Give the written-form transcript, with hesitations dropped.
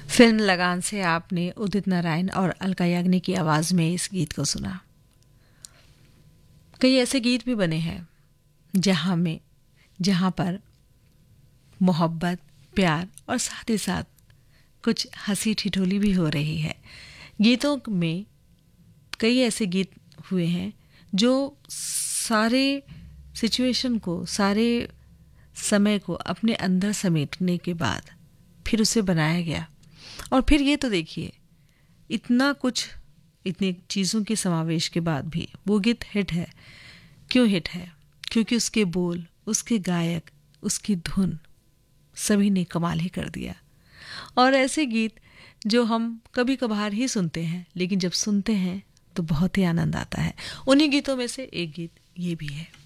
Film लगान से आपने उदित नारायण और अलका याग्निक की आवाज़ में इस गीत को सुना। कई ऐसे गीत भी बने हैं जहाँ पर मोहब्बत, प्यार और साथ ही साथ कुछ हंसी ठिठोली भी हो रही है। गीतों में कई ऐसे गीत हुए हैं जो सारे सिचुएशन को, सारे समय को अपने अंदर समेटने के बाद फिर उसे बनाया गया। और फिर ये तो देखिए, इतना कुछ, इतनी चीज़ों के समावेश के बाद भी वो गीत हिट है। क्यों हिट है? क्योंकि उसके बोल, उसके गायक, उसकी धुन सभी ने कमाल ही कर दिया। और ऐसे गीत जो हम कभी कभार ही सुनते हैं, लेकिन जब सुनते हैं तो बहुत ही आनंद आता है। उन्हीं गीतों में से एक गीत ये भी है।